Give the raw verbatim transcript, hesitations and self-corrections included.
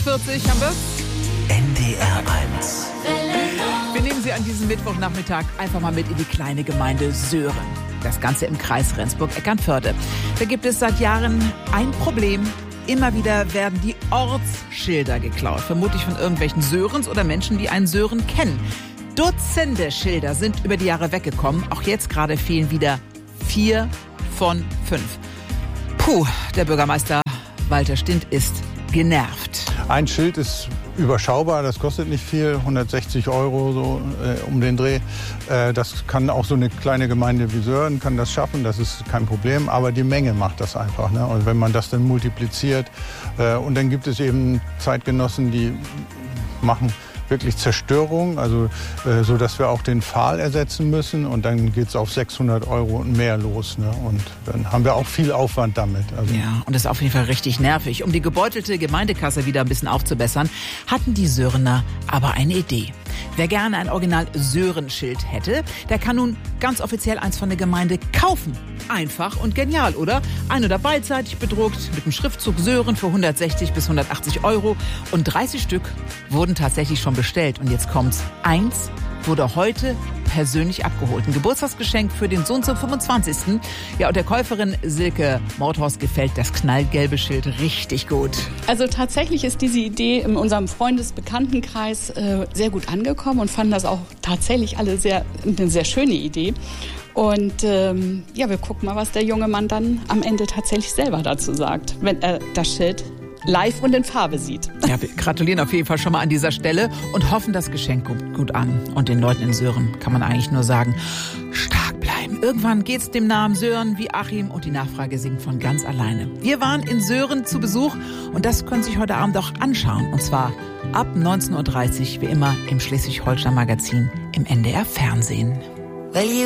vierzig haben wir. N D R eins. Wir nehmen Sie an diesem Mittwochnachmittag einfach mal mit in die kleine Gemeinde Söhren. Das Ganze im Kreis Rendsburg-Eckernförde. Da gibt es seit Jahren ein Problem. Immer wieder werden die Ortsschilder geklaut. Vermutlich von irgendwelchen Sörens oder Menschen, die einen Sören kennen. Dutzende Schilder sind über die Jahre weggekommen. Auch jetzt gerade fehlen wieder vier von fünf. Puh, der Bürgermeister Walter Stint ist genervt. Ein Schild ist überschaubar, das kostet nicht viel, hundertsechzig Euro so äh, um den Dreh. Äh, das kann auch so eine kleine Gemeinde wie Söhren kann das schaffen, das ist kein Problem. Aber die Menge macht das einfach. Ne? Und wenn man das dann multipliziert äh, und dann gibt es eben Zeitgenossen, die machen wirklich Zerstörung, also äh, so, dass wir auch den Pfahl ersetzen müssen und dann geht's auf sechshundert Euro und mehr los, ne? Und dann haben wir auch viel Aufwand damit. Also ja, und das ist auf jeden Fall richtig nervig. Um die gebeutelte Gemeindekasse wieder ein bisschen aufzubessern, hatten die Sörener aber eine Idee. Wer gerne ein Original Sören-Schild hätte, der kann nun ganz offiziell eins von der Gemeinde kaufen. Einfach und genial, oder? Ein- oder beidseitig bedruckt mit dem Schriftzug Sören für hundertsechzig bis hundertachtzig Euro. Und dreißig Stück wurden tatsächlich schon bestellt. Und jetzt kommt's. Eins wurde heute persönlich abgeholt. Ein Geburtstagsgeschenk für den Sohn zum fünfundzwanzigsten Ja, und der Käuferin Silke Mordhorst gefällt das knallgelbe Schild richtig gut. Also tatsächlich ist diese Idee in unserem Freundesbekanntenkreis äh, sehr gut angekommen und fanden das auch tatsächlich alle sehr, eine sehr schöne Idee. Und ähm, ja, wir gucken mal, was der junge Mann dann am Ende tatsächlich selber dazu sagt, wenn er das Schild live und in Farbe sieht. Ja, wir gratulieren auf jeden Fall schon mal an dieser Stelle und hoffen, das Geschenk kommt gut an. Und den Leuten in Söhren kann man eigentlich nur sagen, stark bleiben. Irgendwann geht's dem Namen Sören wie Achim und die Nachfrage singt von ganz alleine. Wir waren in Söhren zu Besuch und das können Sie sich heute Abend auch anschauen. Und zwar ab neunzehn Uhr dreißig, wie immer im Schleswig-Holstein-Magazin im N D R Fernsehen.